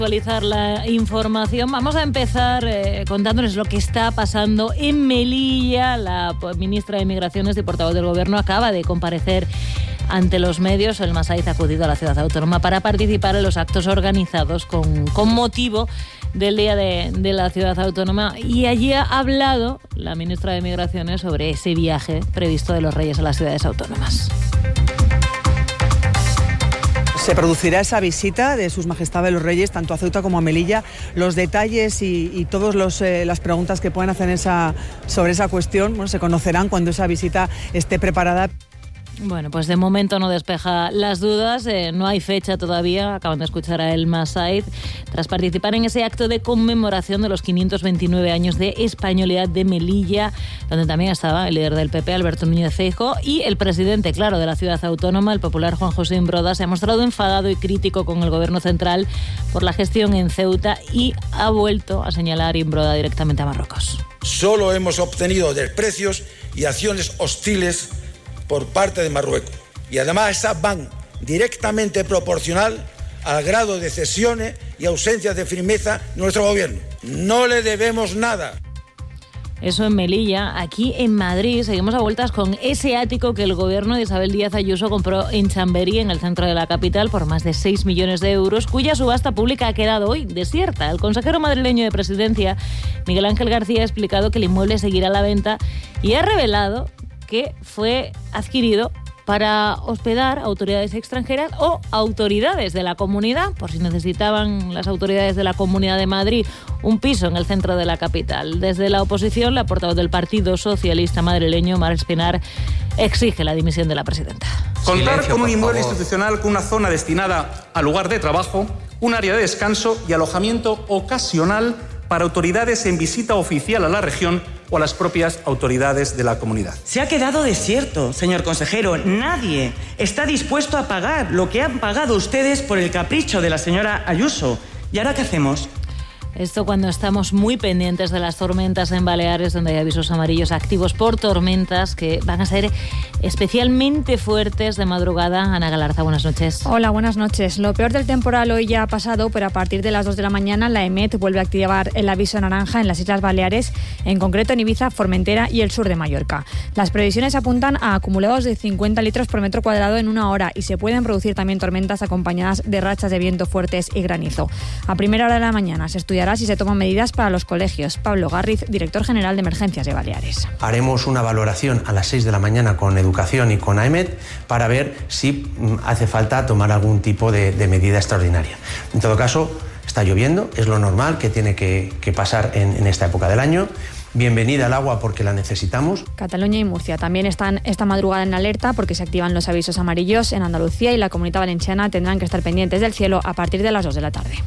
Actualizar la información. Vamos a empezar contándoles lo que está pasando en Melilla. La ministra de Migraciones y portavoz del Gobierno acaba de comparecer ante los medios. El Masaiz ha acudido a la ciudad autónoma para participar en los actos organizados con motivo del Día de la Ciudad Autónoma, y allí ha hablado la ministra de Migraciones sobre ese viaje previsto de los Reyes a las ciudades autónomas. Se producirá esa visita de Sus Majestades los Reyes, tanto a Ceuta como a Melilla. Los detalles y todas las preguntas que puedan hacer sobre esa cuestión, se conocerán cuando esa visita esté preparada. Bueno, pues de momento no despeja las dudas, no hay fecha todavía. Acaban de escuchar a El Masaiz tras participar en ese acto de conmemoración de los 529 años de españolidad de Melilla, donde también estaba el líder del PP, Alberto Núñez Feijóo, y el presidente, claro, de la ciudad autónoma, el popular Juan José Imbroda. Se ha mostrado enfadado y crítico con el gobierno central por la gestión en Ceuta y ha vuelto a señalar Imbroda directamente a Marruecos. Solo hemos obtenido desprecios y acciones hostiles por parte de Marruecos. Y además estas van directamente proporcional al grado de cesiones y ausencias de firmeza de nuestro gobierno. No le debemos nada. Eso en Melilla. Aquí en Madrid seguimos a vueltas con ese ático que el gobierno de Isabel Díaz Ayuso compró en Chamberí, en el centro de la capital, por más de 6 millones de euros, cuya subasta pública ha quedado hoy desierta. El consejero madrileño de Presidencia, Miguel Ángel García, ha explicado que el inmueble seguirá a la venta y ha revelado que fue adquirido para hospedar autoridades extranjeras o autoridades de la comunidad, por si necesitaban las autoridades de la Comunidad de Madrid un piso en el centro de la capital. Desde la oposición, la portavoz del Partido Socialista madrileño, Mar Espinar, exige la dimisión de la presidenta. Contar con un inmueble institucional con una zona destinada al lugar de trabajo, un área de descanso y alojamiento ocasional para autoridades en visita oficial a la región o a las propias autoridades de la comunidad. Se ha quedado desierto, señor consejero. Nadie está dispuesto a pagar lo que han pagado ustedes por el capricho de la señora Ayuso. ¿Y ahora qué hacemos? Esto cuando estamos muy pendientes de las tormentas en Baleares, donde hay avisos amarillos activos por tormentas que van a ser especialmente fuertes de madrugada. Ana Galarza, buenas noches. Hola, buenas noches. Lo peor del temporal hoy ya ha pasado, pero a partir de las 2 de la mañana la EMET vuelve a activar el aviso naranja en las Islas Baleares, en concreto en Ibiza, Formentera y el sur de Mallorca. Las previsiones apuntan a acumulados de 50 litros por metro cuadrado en una hora y se pueden producir también tormentas acompañadas de rachas de viento fuertes y granizo. A primera hora de la mañana se estudiará si se toman medidas para los colegios. Pablo Garriz, director general de Emergencias de Baleares. Haremos una valoración a las 6 de la mañana con Educación y con AEMET para ver si hace falta tomar algún tipo de medida extraordinaria. En todo caso, está lloviendo, es lo normal que tiene que pasar en esta época del año. Bienvenida al agua porque la necesitamos. Cataluña y Murcia también están esta madrugada en alerta porque se activan los avisos amarillos. En Andalucía y la Comunidad Valenciana tendrán que estar pendientes del cielo a partir de las 2 de la tarde.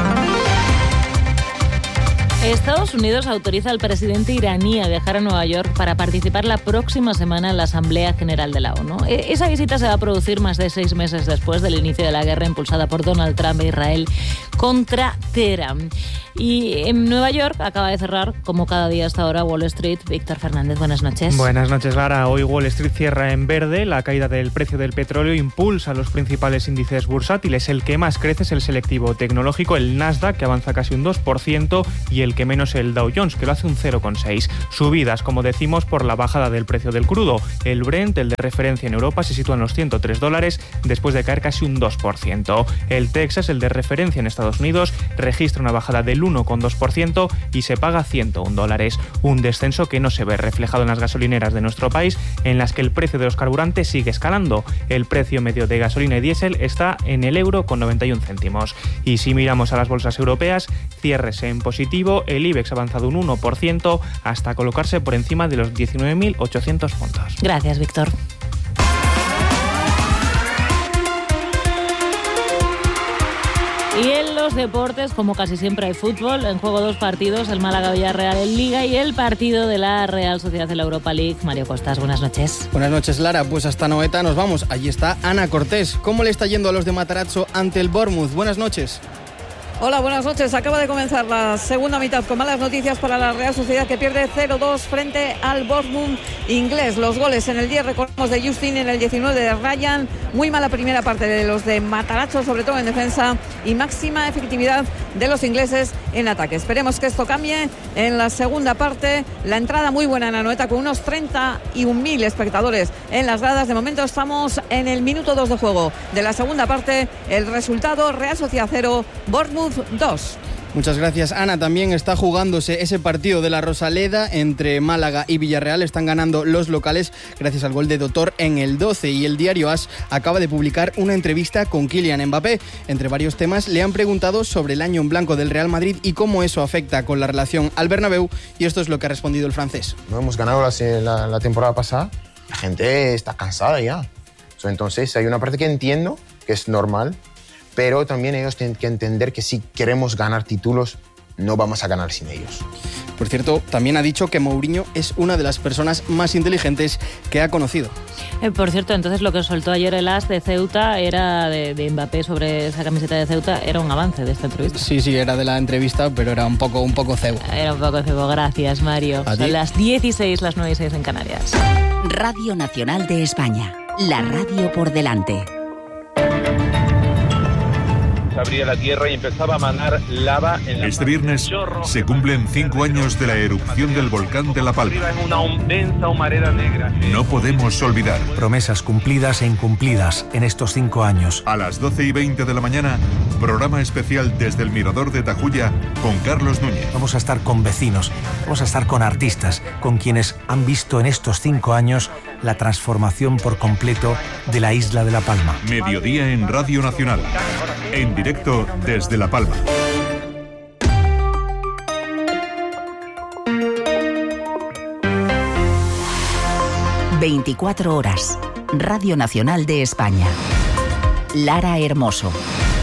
Estados Unidos autoriza al presidente iraní a viajar a Nueva York para participar la próxima semana en la Asamblea General de la ONU. Esa visita se va a producir más de 6 meses después del inicio de la guerra impulsada por Donald Trump e Israel contra Teherán. Y en Nueva York acaba de cerrar, como cada día hasta ahora, Wall Street. Víctor Fernández, buenas noches. Buenas noches, Lara. Hoy Wall Street cierra en verde. La caída del precio del petróleo impulsa los principales índices bursátiles. El que más crece es el selectivo tecnológico, el Nasdaq, que avanza casi un 2%, y el que menos el Dow Jones, que lo hace un 0,6%. Subidas, como decimos, por la bajada del precio del crudo. El Brent, el de referencia en Europa, se sitúa en los $103 después de caer casi un 2%. El Texas, el de referencia en Estados Unidos, registra una bajada del 1,2% y se paga $101. Un descenso que no se ve reflejado en las gasolineras de nuestro país, en las que el precio de los carburantes sigue escalando. El precio medio de gasolina y diésel está en el €1,91. Y si miramos a las bolsas europeas, cierres en positivo. El IBEX ha avanzado un 1% hasta colocarse por encima de los 19.800 puntos. Gracias, Víctor. Y en los deportes, como casi siempre hay fútbol, en juego 2 partidos, el Málaga-Villarreal en Liga y el partido de la Real Sociedad en la Europa League. Mario Costas, buenas noches. Buenas noches, Lara. Pues hasta Noeta nos vamos. Allí está Ana Cortés. ¿Cómo le está yendo a los de Matarazzo ante el Bournemouth? Buenas noches. Hola, buenas noches. Acaba de comenzar la segunda mitad con malas noticias para la Real Sociedad, que pierde 0-2 frente al Bournemouth inglés. Los goles en el 10, recordamos, de Justin, en el 19 de Ryan. Muy mala primera parte de los de Matarazzo, sobre todo en defensa. y máxima efectividad de los ingleses en ataque. Esperemos que esto cambie en la segunda parte. La entrada muy buena en Anoeta con unos 31.000 espectadores en las gradas. De momento estamos en el minuto 2 de juego de la segunda parte. El resultado: Real Sociedad 0, Bournemouth 2. Muchas gracias, Ana. También está jugándose ese partido de la Rosaleda entre Málaga y Villarreal. Están ganando los locales gracias al gol de Dotor en el 12. Y el diario AS acaba de publicar una entrevista con Kylian Mbappé. Entre varios temas le han preguntado sobre el año en blanco del Real Madrid y cómo eso afecta con la relación al Bernabéu. Y esto es lo que ha respondido el francés. No hemos ganado la temporada pasada. La gente está cansada ya. Entonces hay una parte que entiendo, que es normal, pero también ellos tienen que entender que si queremos ganar títulos, no vamos a ganar sin ellos. Por cierto, también ha dicho que Mourinho es una de las personas más inteligentes que ha conocido. Por cierto, entonces lo que soltó ayer el AS de Ceuta era de Mbappé sobre esa camiseta de Ceuta, era un avance de esta entrevista. Sí, era de la entrevista, pero era un poco cebo. Era un poco cebo. Gracias, Mario. Son las 16, las 9:06 en Canarias. Radio Nacional de España, la radio por delante. Abría la tierra y empezaba a manar lava en la... Este viernes se cumplen 5 años de la erupción del volcán de La Palma. Es una densa humareda negra. No podemos olvidar. Promesas cumplidas e incumplidas en estos 5 años. A las 12:20 de la mañana, programa especial desde el Mirador de Tajuya con Carlos Núñez. Vamos a estar con vecinos, vamos a estar con artistas, con quienes han visto en estos 5 años la transformación por completo de la isla de La Palma. Mediodía en Radio Nacional. En directo desde La Palma. ...24 horas... Radio Nacional de España. Lara Hermoso.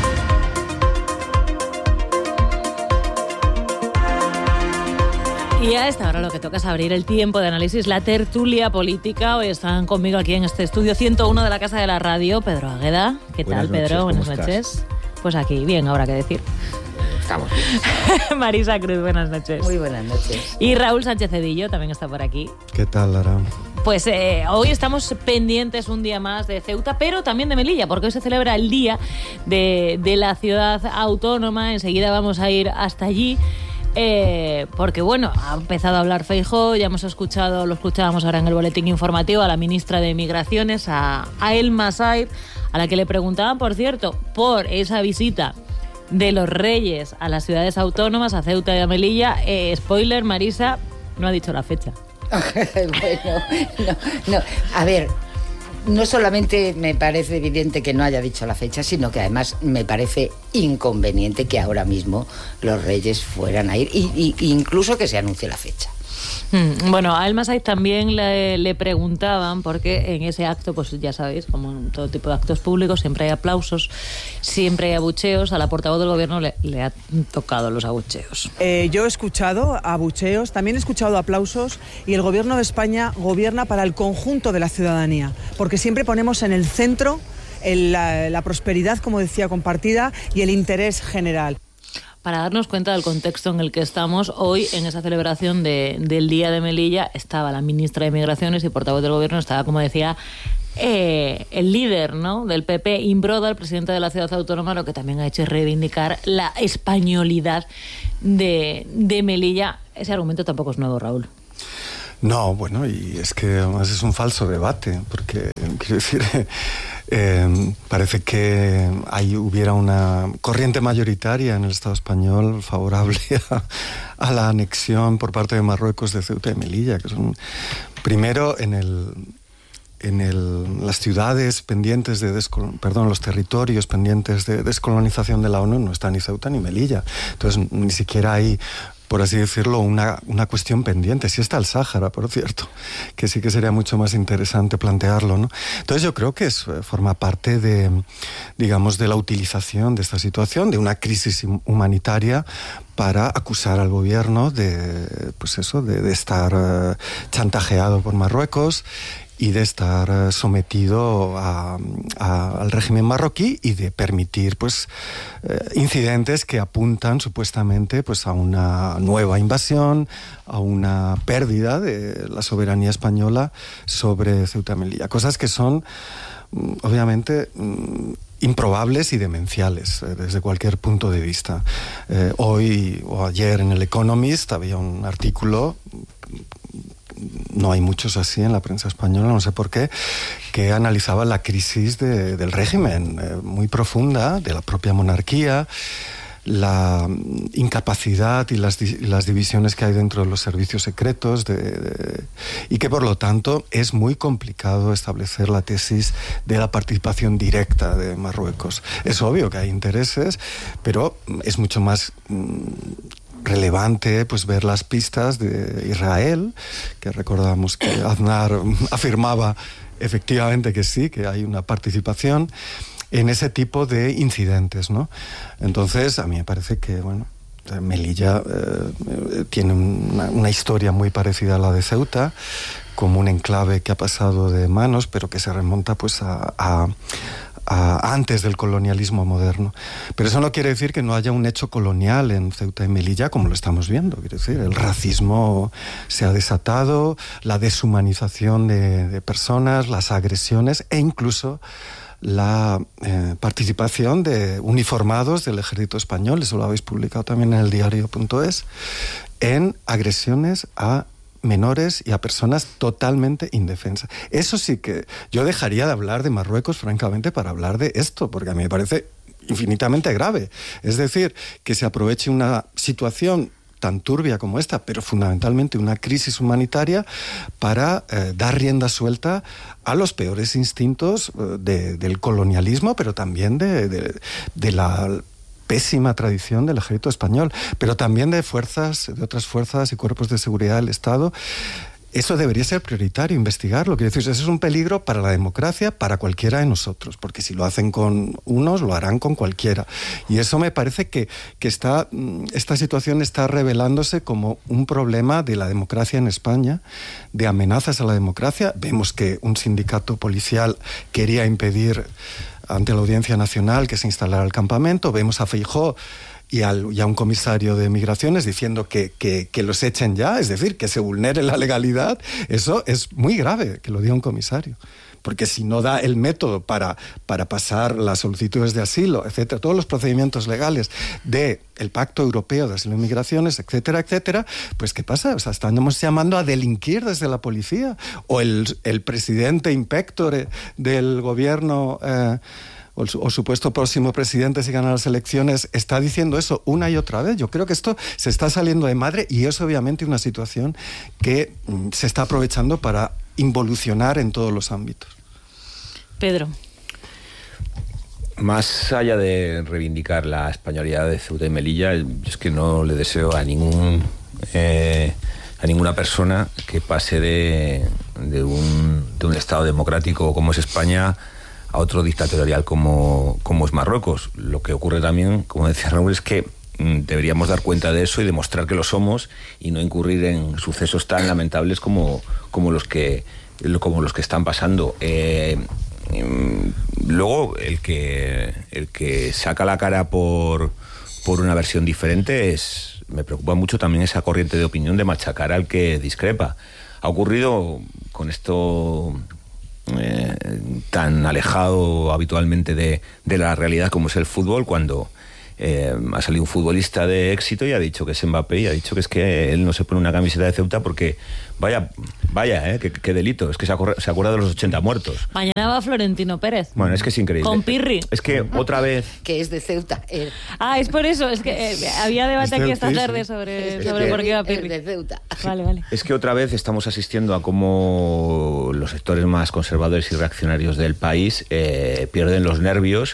Y a esta hora lo que toca es abrir el tiempo de análisis, la tertulia política. Hoy están conmigo aquí en este estudio 101 de la Casa de la Radio, Pedro Agueda. ¿Qué tal, Pedro? Buenas noches. Pues aquí, bien, habrá que decir. Estamos bien. Marisa Cruz, buenas noches. Muy buenas noches. Y Raúl Sánchez Cedillo también está por aquí. ¿Qué tal, Lara? Pues hoy estamos pendientes un día más de Ceuta, pero también de Melilla, porque hoy se celebra el Día de la Ciudad Autónoma. Enseguida vamos a ir hasta allí. Porque bueno, ha empezado a hablar Feijóo, ya hemos escuchado, lo escuchábamos ahora en el boletín informativo, a la ministra de Migraciones, a Elma Said, a la que le preguntaban, por cierto, por esa visita de los Reyes a las ciudades autónomas, a Ceuta y a Melilla. Spoiler, Marisa no ha dicho la fecha. Bueno, no. A ver, no solamente me parece evidente que no haya dicho la fecha, sino que además me parece inconveniente que ahora mismo los Reyes fueran a ir, y incluso que se anuncie la fecha. Bueno, a Elma Said también le preguntaban, porque en ese acto, pues ya sabéis, como en todo tipo de actos públicos, siempre hay aplausos, siempre hay abucheos. A la portavoz del gobierno le ha tocado los abucheos. Yo he escuchado abucheos, también he escuchado aplausos, y el gobierno de España gobierna para el conjunto de la ciudadanía, porque siempre ponemos en el centro la prosperidad, como decía, compartida, y el interés general. Para darnos cuenta del contexto en el que estamos, hoy en esa celebración del Día de Melilla estaba la ministra de Migraciones y portavoz del gobierno, estaba, como decía, el líder, ¿no?, del PP, Imbroda, el presidente de la ciudad autónoma, lo que también ha hecho es reivindicar la españolidad de Melilla. Ese argumento tampoco es nuevo, Raúl. No, bueno, y es que además es un falso debate, porque, quiero decir, parece que hubiera una corriente mayoritaria en el Estado español favorable a la anexión por parte de Marruecos de Ceuta y Melilla, que son, primero, las ciudades pendientes los territorios pendientes de descolonización de la ONU no está ni Ceuta ni Melilla. Entonces, ni siquiera hay, por así decirlo, una cuestión pendiente. Sí está el Sáhara, por cierto, que sí que sería mucho más interesante plantearlo, ¿no? Entonces yo creo que forma parte de la utilización de esta situación, de una crisis humanitaria, para acusar al gobierno de estar chantajeado por Marruecos y de estar sometido al régimen marroquí, y de permitir incidentes que apuntan supuestamente a una nueva invasión, a una pérdida de la soberanía española sobre Ceuta y Melilla. Cosas que son obviamente improbables y demenciales desde cualquier punto de vista. Hoy o ayer en el Economist había un artículo, no hay muchos así en la prensa española, no sé por qué, que analizaba la crisis del régimen muy profunda, de la propia monarquía, la incapacidad y las divisiones que hay dentro de los servicios secretos y que por lo tanto es muy complicado establecer la tesis de la participación directa de Marruecos. Es obvio que hay intereses, pero es mucho más relevante pues ver las pistas de Israel, que recordamos que Aznar afirmaba efectivamente que sí, que hay una participación en ese tipo de incidentes, ¿no? Entonces, a mí me parece que, bueno, Melilla tiene una historia muy parecida a la de Ceuta, como un enclave que ha pasado de manos, pero que se remonta pues a antes del colonialismo moderno. Pero eso no quiere decir que no haya un hecho colonial en Ceuta y Melilla, como lo estamos viendo. Quiere decir, el racismo se ha desatado, la deshumanización de personas, las agresiones e incluso la participación de uniformados del ejército español, eso lo habéis publicado también en el diario.es, en agresiones a menores y a personas totalmente indefensas. Eso sí que yo dejaría de hablar de Marruecos, francamente, para hablar de esto, porque a mí me parece infinitamente grave. Es decir, que se aproveche una situación tan turbia como esta, pero fundamentalmente una crisis humanitaria, para dar rienda suelta a los peores instintos del colonialismo, pero también de la pésima tradición del ejército español, pero también de otras fuerzas y cuerpos de seguridad del Estado. Eso debería ser prioritario, investigarlo. Quiero decir, eso es un peligro para la democracia, para cualquiera de nosotros, porque si lo hacen con unos, lo harán con cualquiera. Y eso me parece que esta situación está revelándose como un problema de la democracia en España, de amenazas a la democracia. Vemos que un sindicato policial quería impedir ante la Audiencia Nacional que se instalara el campamento. Vemos a Feijóo y a un comisario de Migraciones diciendo que los echen ya, es decir, que se vulnere la legalidad. Eso es muy grave, que lo diga un comisario, porque si no da el método para pasar las solicitudes de asilo, etcétera, todos los procedimientos legales del Pacto Europeo de Asilo y Migraciones, etcétera, etcétera, pues ¿qué pasa? O sea, estamos llamando a delinquir desde la policía, o el presidente inspector del gobierno o supuesto próximo presidente, si gana las elecciones, está diciendo eso una y otra vez. Yo creo que esto se está saliendo de madre y es obviamente una situación que se está aprovechando para involucionar en todos los ámbitos. Pedro. Más allá de reivindicar la españolidad de Ceuta y Melilla, es que no le deseo a ninguna persona que pase de un Estado democrático como es España a otro dictatorial como es Marruecos. Lo que ocurre también, como decía Raúl, es que deberíamos dar cuenta de eso y demostrar que lo somos y no incurrir en sucesos tan lamentables como los que están pasando. Luego, el que saca la cara por una versión diferente me preocupa mucho también esa corriente de opinión de machacar al que discrepa. Ha ocurrido con esto tan alejado habitualmente de la realidad como es el fútbol, cuando ha salido un futbolista de éxito y ha dicho que es Mbappé y ha dicho que es que él no se pone una camiseta de Ceuta porque vaya, qué delito, es que se acuerda de los 80 muertos. Mañana va Florentino Pérez. Bueno, es que es increíble. Con Pirri. Es que otra vez... Que es de Ceuta. Es por eso, es que había debate aquí esta tarde sobre por qué iba Pirri. De Ceuta. Vale. Es que otra vez estamos asistiendo a cómo los sectores más conservadores y reaccionarios del país pierden los nervios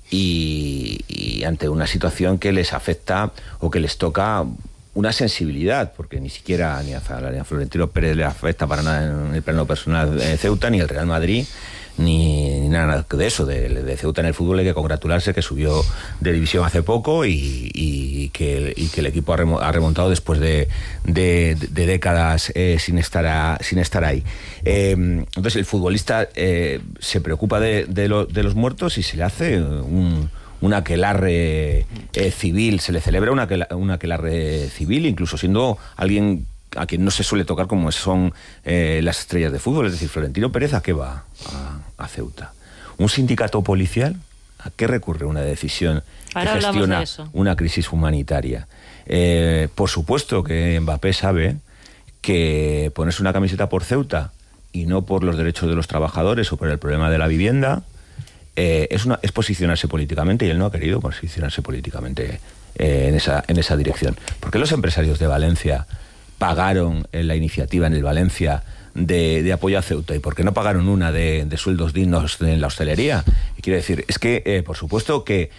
y ante una situación que les afecta o que les toca una sensibilidad, porque ni siquiera ni a Florentino Pérez le afecta para nada en el plano personal de Ceuta, ni el Real Madrid, ni nada de eso. De Ceuta en el fútbol hay que congratularse que subió de división hace poco y que el equipo ha remontado después de décadas sin estar ahí. Entonces el futbolista se preocupa de los muertos y se le hace un aquelarre civil, se le celebra un aquelarre civil, incluso siendo alguien a quien no se suele tocar como son las estrellas de fútbol. Es decir, Florentino Pérez, ¿a qué va a Ceuta? ¿Un sindicato policial ¿A qué recurre una decisión Ahora que gestiona de eso. una crisis humanitaria? Por supuesto que Mbappé sabe que ponerse una camiseta por Ceuta y no por los derechos de los trabajadores o por el problema de la vivienda es posicionarse políticamente, y él no ha querido posicionarse políticamente en esa dirección. ¿Por qué los empresarios de Valencia pagaron la iniciativa en el Valencia de apoyo a Ceuta, y por qué no pagaron una de sueldos dignos en la hostelería? Y quiero decir, es que por supuesto que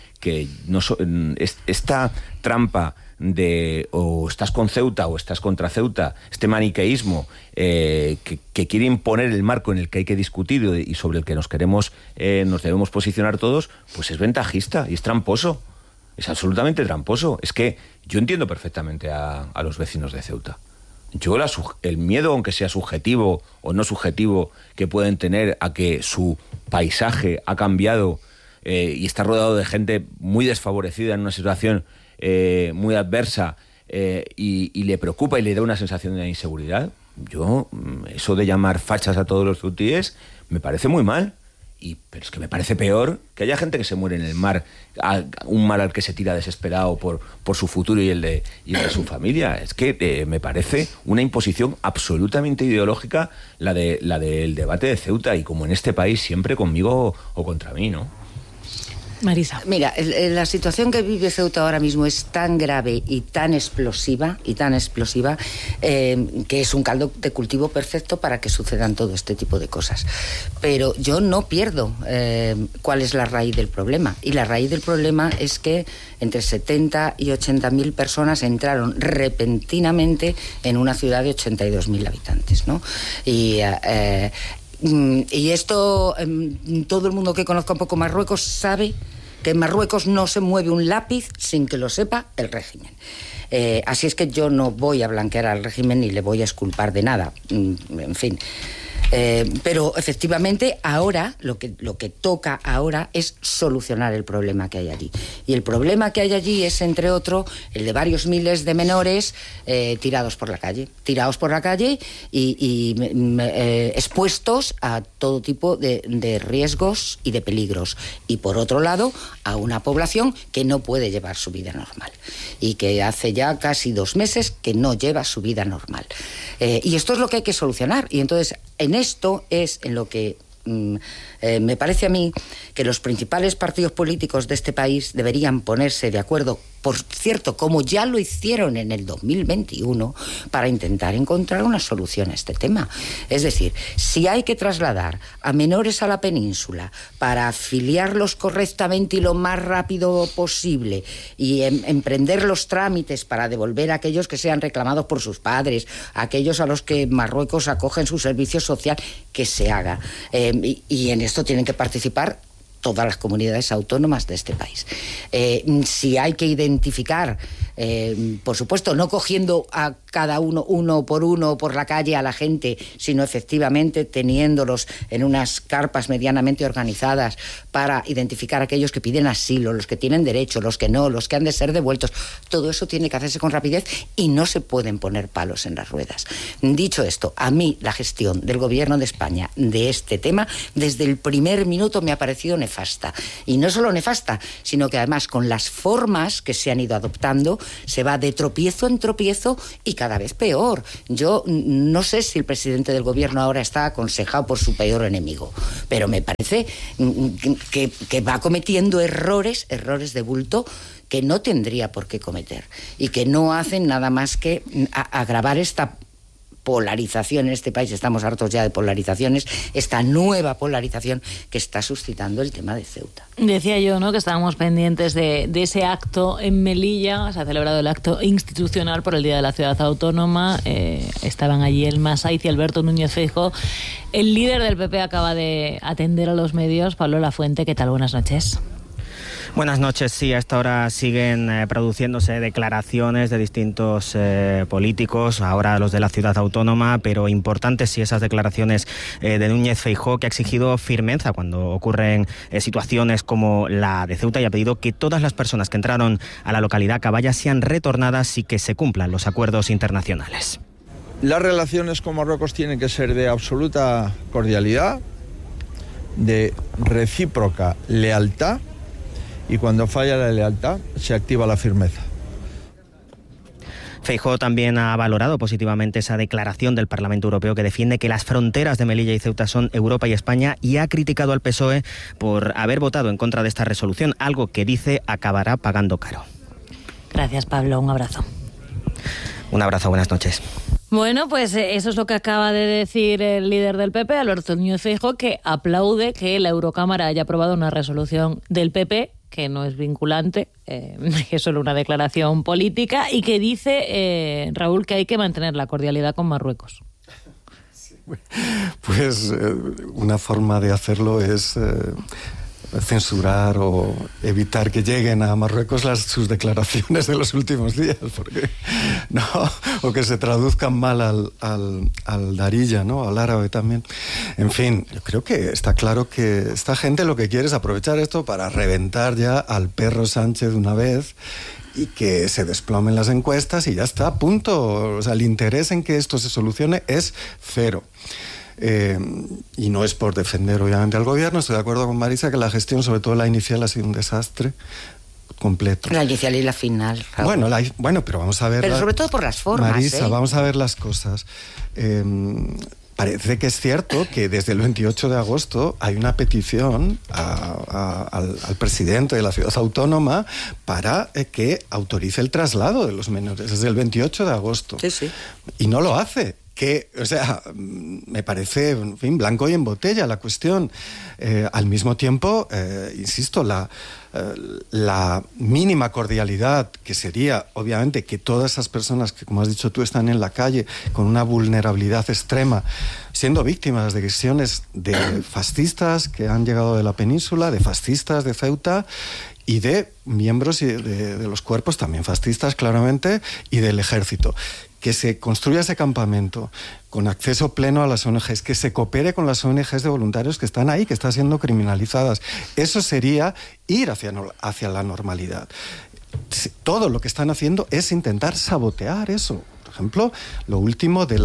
esta trampa de o estás con Ceuta o estás contra Ceuta, este maniqueísmo que quiere imponer el marco en el que hay que discutir y sobre el que nos debemos posicionar todos, pues es ventajista y es tramposo, es absolutamente tramposo. Es que yo entiendo perfectamente a los vecinos de Ceuta. Yo el miedo, aunque sea subjetivo o no subjetivo, que pueden tener a que su paisaje ha cambiado y está rodeado de gente muy desfavorecida en una situación muy adversa y le preocupa y le da una sensación de inseguridad, eso de llamar fachas a todos los ceutíes me parece muy mal. Pero es que me parece peor que haya gente que se muere en el mar, un mar al que se tira desesperado por su futuro y el de su familia. Es que me parece una imposición absolutamente ideológica la del debate de Ceuta, y como en este país siempre conmigo o contra mí, ¿no? Marisa. Mira, la situación que vive Ceuta ahora mismo es tan grave y tan explosiva, que es un caldo de cultivo perfecto para que sucedan todo este tipo de cosas. Pero yo no pierdo cuál es la raíz del problema. Y la raíz del problema es que entre 70 y 80.000 personas entraron repentinamente en una ciudad de 82.000 habitantes, ¿no? Y esto, todo el mundo que conozca un poco Marruecos sabe que en Marruecos no se mueve un lápiz sin que lo sepa el régimen. Así es que yo no voy a blanquear al régimen ni le voy a exculpar de nada. En fin. Pero efectivamente ahora lo que toca ahora es solucionar el problema que hay allí, y el problema que hay allí es, entre otros, el de varios miles de menores tirados por la calle y expuestos a todo tipo de riesgos y de peligros, y por otro lado a una población que no puede llevar su vida normal y que hace ya casi 2 meses que no lleva su vida normal, y esto es lo que hay que solucionar. Y entonces en esto es en lo que me parece a mí que los principales partidos políticos de este país deberían ponerse de acuerdo, por cierto, como ya lo hicieron en el 2021, para intentar encontrar una solución a este tema. Es decir, si hay que trasladar a menores a la península para afiliarlos correctamente y lo más rápido posible, y emprender los trámites para devolver a aquellos que sean reclamados por sus padres, a aquellos a los que Marruecos acoge en su servicio social, que se haga. Y en esto tienen que participar todas las comunidades autónomas de este país. Si hay que identificar, por supuesto, no cogiendo a cada uno por la calle a la gente, sino efectivamente teniéndolos en unas carpas medianamente organizadas para identificar a aquellos que piden asilo, los que tienen derecho, los que no, los que han de ser devueltos. Todo eso tiene que hacerse con rapidez y no se pueden poner palos en las ruedas. Dicho esto, a mí la gestión del Gobierno de España de este tema desde el primer minuto me ha parecido nefasta. Y no solo nefasta, sino que además con las formas que se han ido adoptando se va de tropiezo en tropiezo y cada vez peor. Yo no sé si el presidente del Gobierno ahora está aconsejado por su peor enemigo, pero me parece que va cometiendo errores de bulto que no tendría por qué cometer y que no hacen nada más que agravar esta polarización en este país. Estamos hartos ya de polarizaciones, esta nueva polarización que está suscitando el tema de Ceuta. Decía yo, ¿no?, que estábamos pendientes de ese acto en Melilla. Se ha celebrado el acto institucional por el Día de la Ciudad Autónoma. Estaban allí Elma Saiz y Alberto Núñez Feijóo. El líder del PP acaba de atender a los medios. Pablo Lafuente, ¿qué tal? Buenas noches. Buenas noches. Sí, a esta hora siguen produciéndose declaraciones de distintos políticos, ahora los de la Ciudad Autónoma, pero importantes sí esas declaraciones de Núñez Feijóo, que ha exigido firmeza cuando ocurren situaciones como la de Ceuta y ha pedido que todas las personas que entraron a la localidad caballa sean retornadas y que se cumplan los acuerdos internacionales. Las relaciones con Marruecos tienen que ser de absoluta cordialidad, de recíproca lealtad y cuando falla la lealtad se activa la firmeza. Feijóo también ha valorado positivamente esa declaración del Parlamento Europeo que defiende que las fronteras de Melilla y Ceuta son Europa y España, y ha criticado al PSOE por haber votado en contra de esta resolución, algo que dice acabará pagando caro. Gracias, Pablo. Un abrazo. Un abrazo, buenas noches. Bueno, pues eso es lo que acaba de decir el líder del PP, Alberto Núñez Feijóo, que aplaude que la Eurocámara haya aprobado una resolución del PP que no es vinculante, que es solo una declaración política, y que dice, Raúl, que hay que mantener la cordialidad con Marruecos. Pues una forma de hacerlo es censurar o evitar que lleguen a Marruecos sus declaraciones de los últimos días, porque no, o que se traduzcan mal al darilla, ¿no? Al árabe también. En fin, yo creo que está claro que esta gente lo que quiere es aprovechar esto para reventar ya al perro Sánchez de una vez y que se desplomen las encuestas y ya está, punto. O sea, el interés en que esto se solucione es cero. Y no es por defender obviamente al gobierno, estoy de acuerdo con Marisa que la gestión, sobre todo la inicial, ha sido un desastre completo. La inicial y la final, Raúl. Bueno, pero vamos a ver... Pero sobre todo por las formas, Marisa, vamos a ver las cosas. Parece que es cierto que desde el 28 de agosto hay una petición al presidente de la ciudad autónoma para que autorice el traslado de los menores, desde el 28 de agosto. Sí. Y no lo hace. O sea, me parece, en fin, blanco y en botella la cuestión. Al mismo tiempo, insisto, la mínima cordialidad, que sería, obviamente, que todas esas personas que, como has dicho tú, están en la calle con una vulnerabilidad extrema, siendo víctimas de agresiones de fascistas que han llegado de la península, de fascistas de Ceuta, y de miembros de los cuerpos también fascistas, claramente, y del ejército. Que se construya ese campamento con acceso pleno a las ONGs, que se coopere con las ONGs de voluntarios que están ahí, que están siendo criminalizadas. Eso sería ir hacia la normalidad. Todo lo que están haciendo es intentar sabotear eso. Por ejemplo, lo último de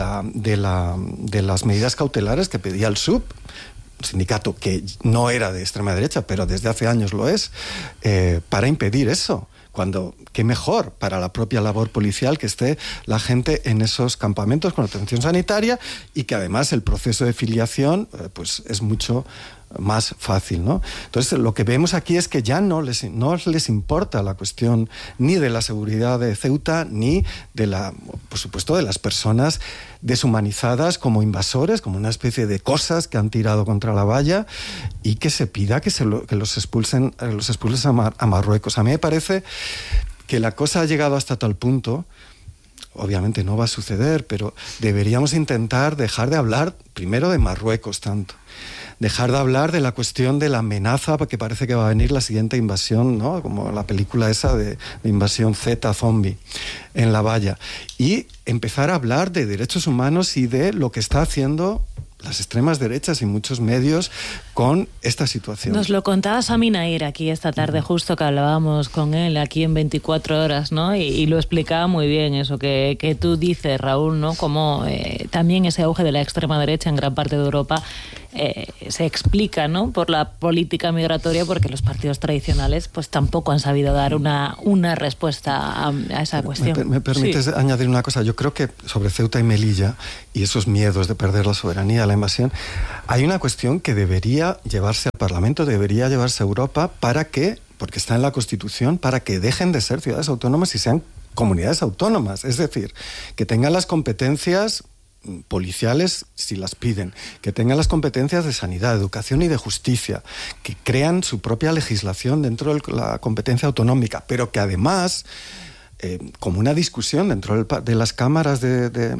las medidas cautelares que pedía el SUB, sindicato que no era de extrema derecha, pero desde hace años lo es, para impedir eso. Cuando, qué mejor para la propia labor policial que esté la gente en esos campamentos con atención sanitaria, y que además el proceso de filiación pues es mucho más fácil, ¿no? Entonces, lo que vemos aquí es que ya no les importa la cuestión ni de la seguridad de Ceuta, ni de por supuesto, de las personas deshumanizadas como invasores, como una especie de cosas que han tirado contra la valla, y que se pida que los expulsen a Marruecos. A mí me parece que la cosa ha llegado hasta tal punto, obviamente no va a suceder, pero deberíamos intentar dejar de hablar primero de Marruecos tanto. Dejar de hablar de la cuestión de la amenaza, porque parece que va a venir la siguiente invasión, ¿no? Como la película esa de invasión Z, zombie, en la valla. Y empezar a hablar de derechos humanos y de lo que está haciendo las extremas derechas y muchos medios con esta situación. Nos lo contaba Sami Nair aquí esta tarde, justo que hablábamos con él aquí en 24 horas, ¿no? Y lo explicaba muy bien eso que tú dices, Raúl, ¿no? Como también ese auge de la extrema derecha en gran parte de Europa se explica, ¿no? Por la política migratoria, porque los partidos tradicionales pues tampoco han sabido dar una respuesta a esa cuestión. ¿Me permites añadir una cosa? Yo creo que sobre Ceuta y Melilla y esos miedos de perder la soberanía, la invasión, hay una cuestión que debería llevarse al Parlamento, debería llevarse a Europa porque está en la Constitución, para que dejen de ser ciudades autónomas y sean comunidades autónomas. Es decir, que tengan las competencias policiales si las piden, que tengan las competencias de sanidad, de educación y de justicia, que crean su propia legislación dentro de la competencia autonómica, pero que además, como una discusión dentro de las cámaras del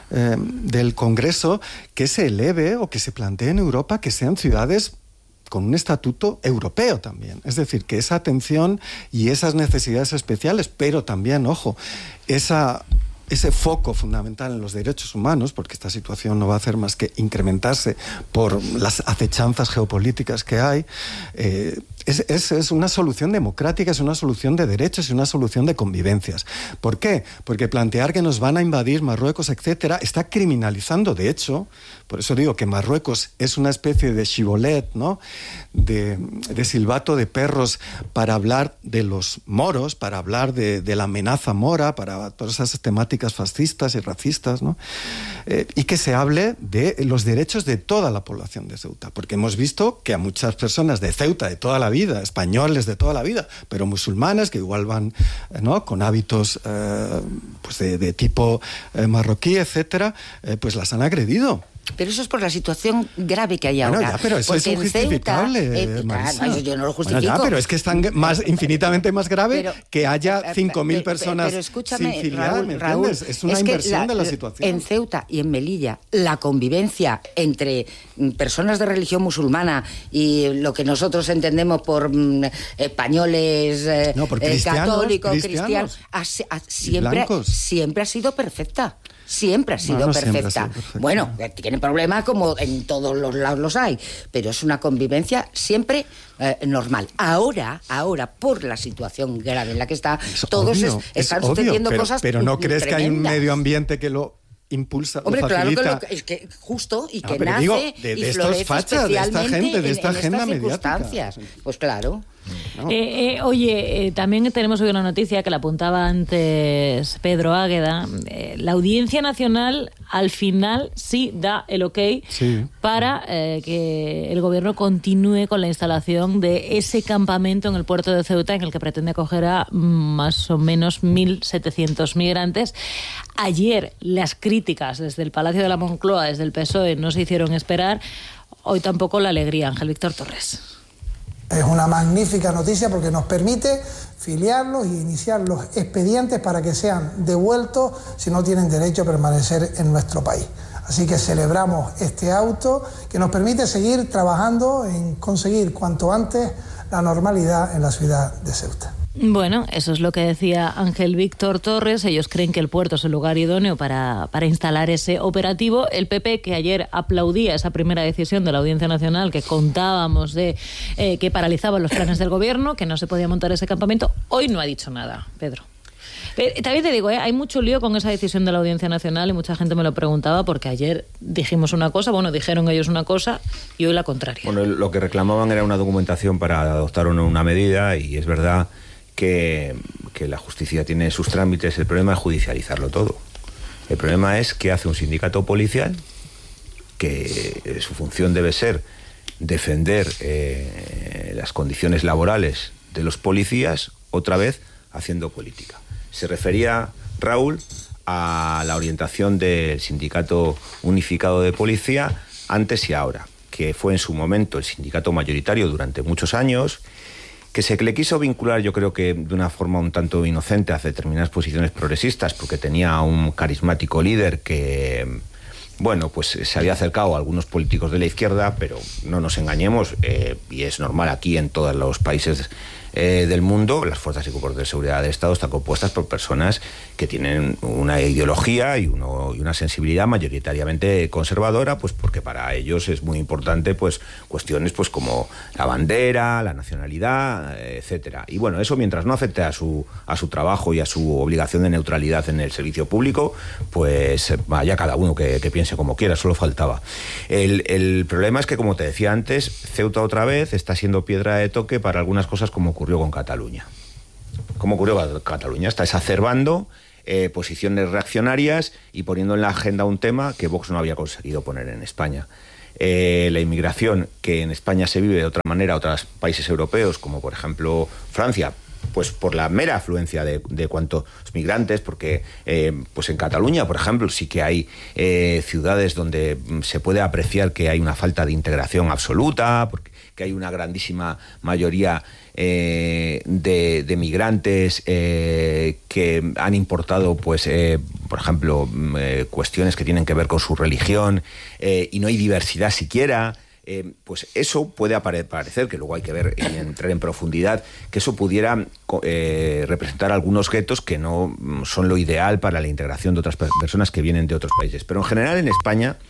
Congreso, que se eleve o que se plantee en Europa que sean ciudades con un estatuto europeo también. Es decir, que esa atención y esas necesidades especiales, pero también, ojo, ese foco fundamental en los derechos humanos, porque esta situación no va a hacer más que incrementarse por las acechanzas geopolíticas que hay, Es una solución democrática, es una solución de derechos y una solución de convivencias. ¿Por qué? Porque plantear que nos van a invadir Marruecos, etcétera, está criminalizando, de hecho, por eso digo que Marruecos es una especie de chivolet, ¿no? De silbato de perros para hablar de los moros, para hablar de la amenaza mora, para todas esas temáticas fascistas y racistas, ¿no? Y que se hable de los derechos de toda la población de Ceuta, porque hemos visto que a muchas personas de Ceuta de toda la vida, españoles de toda la vida, pero musulmanes que igual van, ¿no?, con hábitos pues de tipo marroquí, etcétera, pues las han agredido. Pero eso es por la situación grave que hay ahora. Bueno, ya, pero eso es injustificable, claro, yo no lo justifico. Bueno, ya, pero es que es tan infinitamente más grave que haya 5.000 personas pero escúchame, sin filiar, ¿me Raúl, entiendes? Es una inversión de la situación. En Ceuta y en Melilla, la convivencia entre personas de religión musulmana y lo que nosotros entendemos por españoles, por católicos, cristianos, siempre ha sido perfecta. Siempre ha sido perfecta. Bueno, tiene problemas como en todos los lados los hay, pero es una convivencia siempre normal. Ahora, por la situación grave en la que está, todos están sucediendo cosas pero ¿no crees tremendas. Que hay un medio ambiente que lo impulsa, hombre, lo facilita? Claro que es que justo y que nace digo, de y estos florece fachas, de esta gente, de esta agenda mediática. Pues claro. No. Oye, también tenemos hoy una noticia que la apuntaba antes Pedro Águeda. La Audiencia Nacional al final sí da el ok para que el gobierno continúe con la instalación de ese campamento en el puerto de Ceuta en el que pretende acoger a más o menos 1.700 migrantes. Ayer las críticas desde el Palacio de la Moncloa, desde el PSOE, no se hicieron esperar. Hoy tampoco la alegría. Ángel Víctor Torres. Es una magnífica noticia porque nos permite filiarlos y iniciar los expedientes para que sean devueltos si no tienen derecho a permanecer en nuestro país. Así que celebramos este auto que nos permite seguir trabajando en conseguir cuanto antes la normalidad en la ciudad de Ceuta. Bueno, eso es lo que decía Ángel Víctor Torres. Ellos creen que el puerto es el lugar idóneo para instalar ese operativo. El PP, que ayer aplaudía esa primera decisión de la Audiencia Nacional, que contábamos de que paralizaba los planes del gobierno, que no se podía montar ese campamento, hoy no ha dicho nada, Pedro. También te digo, hay mucho lío con esa decisión de la Audiencia Nacional y mucha gente me lo preguntaba porque ayer dijimos una cosa, dijeron ellos una cosa y hoy la contraria. Bueno, lo que reclamaban era una documentación para adoptar una medida y es verdad que la justicia tiene sus trámites. El problema es judicializarlo todo. El problema es que hace un sindicato policial que su función debe ser defender las condiciones laborales de los policías, otra vez haciendo política. Se refería, Raúl, a la orientación del Sindicato Unificado de Policía antes y ahora, que fue en su momento el sindicato mayoritario durante muchos años, que se le quiso vincular, yo creo que de una forma un tanto inocente, a determinadas posiciones progresistas, porque tenía un carismático líder que, pues se había acercado a algunos políticos de la izquierda, pero no nos engañemos, y es normal aquí en todos los países del mundo, las fuerzas y cuerpos de seguridad del Estado están compuestas por personas que tienen una ideología y una sensibilidad mayoritariamente conservadora, pues porque para ellos es muy importante pues cuestiones pues como la bandera, la nacionalidad, etcétera. Y bueno, eso mientras no afecte a su trabajo y a su obligación de neutralidad en el servicio público, pues vaya cada uno que piense como quiera, solo faltaba. El problema es que, como te decía antes, Ceuta otra vez está siendo piedra de toque para algunas cosas como ocurrió con Cataluña. ¿Cómo ocurrió con Cataluña? Está exacerbando posiciones reaccionarias y poniendo en la agenda un tema que Vox no había conseguido poner en España. La inmigración, que en España se vive de otra manera a otros países europeos, como por ejemplo Francia, pues por la mera afluencia de cuantos migrantes, porque pues en Cataluña, por ejemplo, sí que hay ciudades donde se puede apreciar que hay una falta de integración absoluta, porque que hay una grandísima mayoría de migrantes que han importado, pues, por ejemplo, cuestiones que tienen que ver con su religión, y no hay diversidad siquiera. Pues eso puede parecer, que luego hay que ver y entrar en profundidad, que eso pudiera representar algunos guetos que no son lo ideal para la integración de otras personas que vienen de otros países. Pero en general en España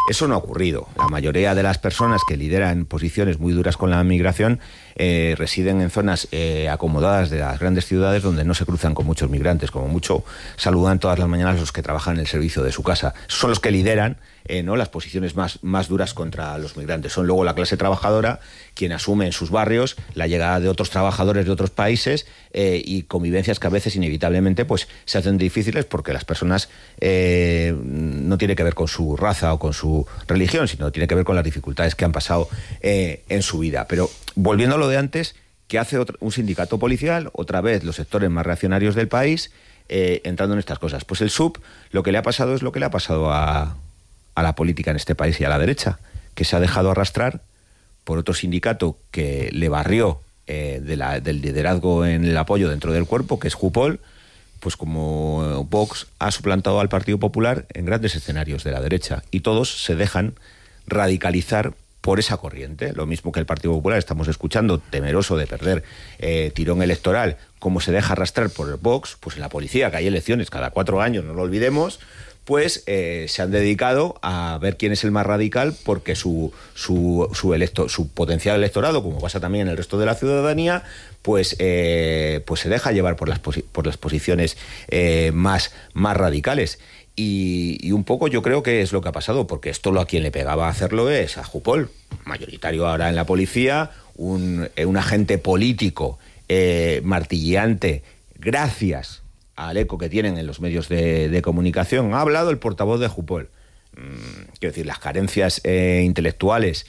Eso no ha ocurrido. La mayoría de las personas que lideran posiciones muy duras con la migración residen en zonas acomodadas de las grandes ciudades donde no se cruzan con muchos migrantes. Como mucho saludan todas las mañanas los que trabajan en el servicio de su casa. Son los que lideran ¿no? las posiciones más duras contra los migrantes. Son luego la clase trabajadora quien asume en sus barrios la llegada de otros trabajadores de otros países y convivencias que a veces inevitablemente pues se hacen difíciles porque las personas no tiene que ver con su raza o con su religión, sino tiene que ver con las dificultades que han pasado en su vida. Pero volviendo a lo de antes, ¿qué hace un sindicato policial? Otra vez los sectores más reaccionarios del país entrando en estas cosas. Pues el SUB lo que le ha pasado es lo que le ha pasado a la política en este país y a la derecha, que se ha dejado arrastrar por otro sindicato que le barrió del liderazgo en el apoyo dentro del cuerpo, que es Jupol, pues como Vox ha suplantado al Partido Popular en grandes escenarios de la derecha y todos se dejan radicalizar por esa corriente. Lo mismo que el Partido Popular, estamos escuchando, temeroso de perder tirón electoral, como se deja arrastrar por el Vox, pues en la policía, que hay elecciones cada 4 años, no lo olvidemos, pues se han dedicado a ver quién es el más radical porque su potencial electorado, como pasa también en el resto de la ciudadanía, pues se deja llevar por las posiciones más radicales. Y un poco yo creo que es lo que ha pasado, porque esto a quien le pegaba a hacerlo es a Jupol, mayoritario ahora en la policía, un agente político martilleante, gracias al eco que tienen en los medios de comunicación. Ha hablado el portavoz de Jupol. Quiero decir, las carencias intelectuales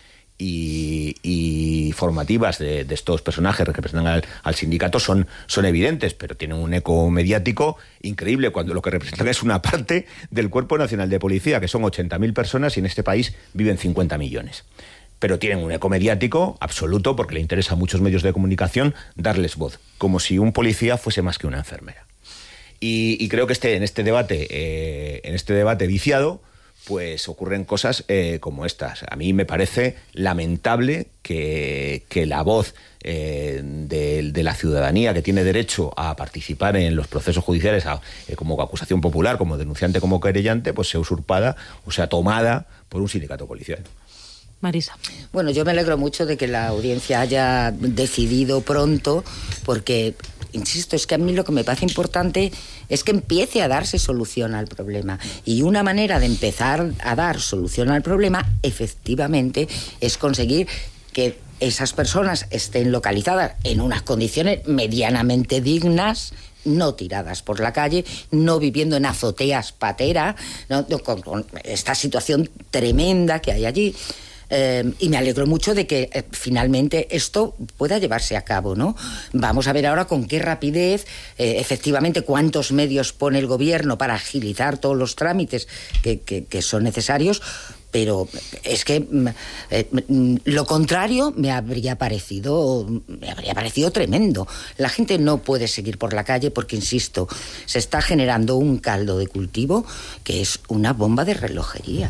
y formativas de estos personajes que representan al sindicato son evidentes, pero tienen un eco mediático increíble cuando lo que representan es una parte del Cuerpo Nacional de Policía, que son 80.000 personas y en este país viven 50 millones. Pero tienen un eco mediático absoluto porque le interesa a muchos medios de comunicación darles voz, como si un policía fuese más que una enfermera. Y creo que en este debate viciado, pues ocurren cosas como estas. A mí me parece lamentable que la voz de la ciudadanía que tiene derecho a participar en los procesos judiciales como acusación popular, como denunciante, como querellante, pues sea usurpada o sea tomada por un sindicato policial. Marisa. Bueno, yo me alegro mucho de que la audiencia haya decidido pronto, porque, insisto, es que a mí lo que me parece importante es que empiece a darse solución al problema. Y una manera de empezar a dar solución al problema, efectivamente, es conseguir que esas personas estén localizadas en unas condiciones medianamente dignas, no tiradas por la calle, no viviendo en azoteas patera, ¿no? Con esta situación tremenda que hay allí. Y me alegro mucho de que finalmente esto pueda llevarse a cabo, ¿no? Vamos a ver ahora con qué rapidez, efectivamente, cuántos medios pone el gobierno para agilizar todos los trámites que son necesarios, pero es que lo contrario me habría parecido tremendo. La gente no puede seguir por la calle porque, insisto, se está generando un caldo de cultivo que es una bomba de relojería.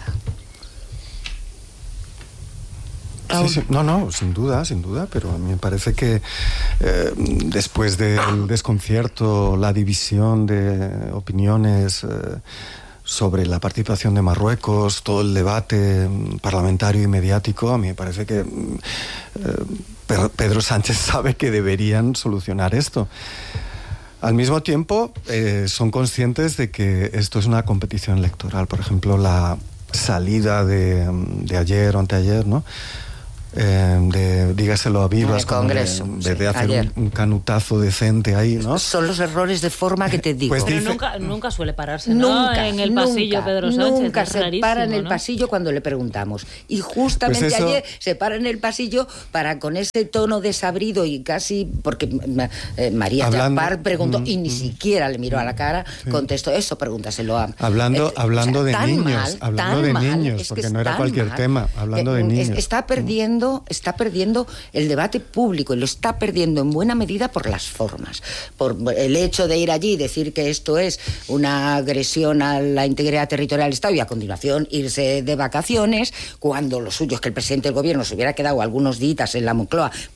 Sí, no, sin duda, pero a mí me parece que después del desconcierto, la división de opiniones sobre la participación de Marruecos, todo el debate parlamentario y mediático, a mí me parece que Pedro Sánchez sabe que deberían solucionar esto. Al mismo tiempo, son conscientes de que esto es una competición electoral. Por ejemplo, la salida de ayer o anteayer, ¿no? Dígaselo a Vivas, de hacer un canutazo decente ahí, ¿no? Son los errores de forma que te digo. Pues pero nunca suele pararse, ¿no? En el pasillo, Pedro Sánchez. Nunca se para en el pasillo cuando le preguntamos. Y justamente pues ayer se para en el pasillo con ese tono desabrido y casi, porque María Chapar preguntó y ni siquiera le miró a la cara, contestó eso, pregúntaselo a... Hablando de niños, porque no era cualquier tema, hablando de niños. Está perdiendo el debate público y lo está perdiendo en buena medida por las formas, por el hecho de ir allí y decir que esto es una agresión a la integridad territorial del Estado y a continuación irse de vacaciones, cuando lo suyo es que el presidente del gobierno se hubiera quedado algunos días en la Moncloa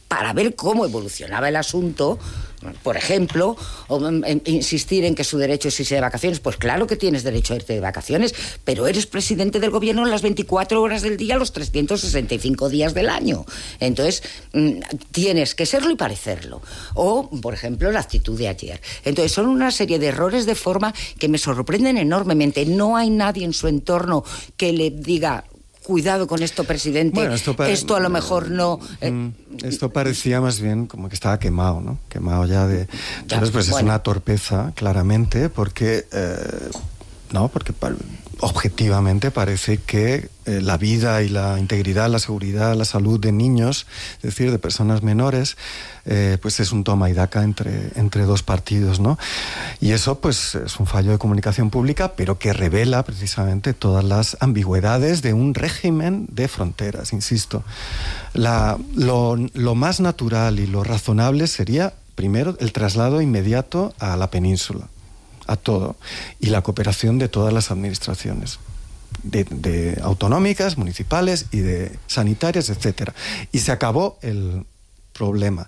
para ver cómo evolucionaba el asunto. Por ejemplo, insistir en que su derecho es irse de vacaciones. Pues claro que tienes derecho a irte de vacaciones, pero eres presidente del gobierno las 24 horas del día, los 365 días del año. Entonces, tienes que serlo y parecerlo. O, por ejemplo, la actitud de ayer. Entonces, son una serie de errores de forma que me sorprenden enormemente. No hay nadie en su entorno que le diga: cuidado con esto, presidente, bueno, esto a lo mejor no... Esto parecía más bien como que estaba quemado, ¿no? Quemado ya de... Entonces, pues bueno, es una torpeza, claramente, porque... porque objetivamente parece que la vida y la integridad, la seguridad, la salud de niños, es decir, de personas menores, pues es un toma y daca entre dos partidos, ¿no? Y eso pues es un fallo de comunicación pública, pero que revela precisamente todas las ambigüedades de un régimen de fronteras, insisto. Lo más natural y lo razonable sería, primero, el traslado inmediato a la península, a todo, y la cooperación de todas las administraciones, de autonómicas, municipales y de sanitarias, etcétera. Y se acabó el problema.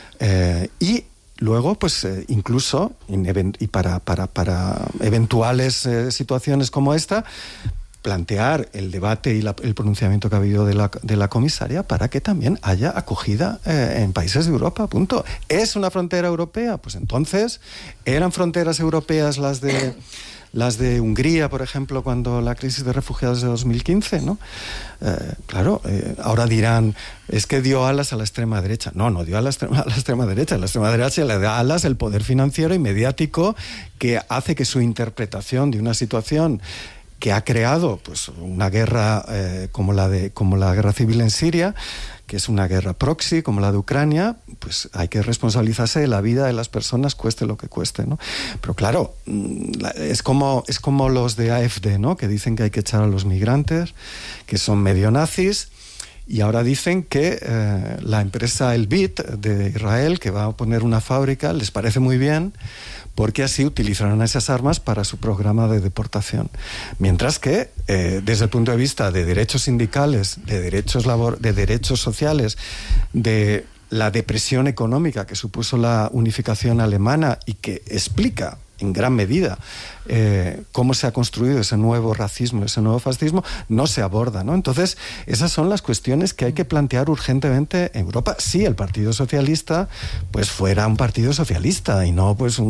Y luego, pues incluso, y para eventuales situaciones como esta, plantear el debate y el pronunciamiento que ha habido de la comisaria para que también haya acogida en países de Europa, punto. ¿Es una frontera europea? Pues entonces, ¿eran fronteras europeas las de Hungría, por ejemplo, cuando la crisis de refugiados de 2015, ¿no? Claro, ahora dirán, es que dio alas a la extrema derecha. No dio a la extrema derecha. A la extrema derecha le da alas el poder financiero y mediático que hace que su interpretación de una situación que ha creado pues una guerra como la guerra civil en Siria, que es una guerra proxy como la de Ucrania, pues hay que responsabilizarse de la vida de las personas, cueste lo que cueste, ¿no? Pero claro, es como los de AfD, ¿no? Que dicen que hay que echar a los migrantes, que son medio nazis, y ahora dicen que la empresa Elbit de Israel, que va a poner una fábrica, les parece muy bien, porque así utilizarán esas armas para su programa de deportación. Mientras que, desde el punto de vista de derechos sindicales, de derechos sociales, de la depresión económica que supuso la unificación alemana y que explica en gran medida cómo se ha construido ese nuevo racismo, ese nuevo fascismo, no se aborda, ¿no? Entonces, esas son las cuestiones que hay que plantear urgentemente en Europa. Si el Partido Socialista pues fuera un partido socialista y no pues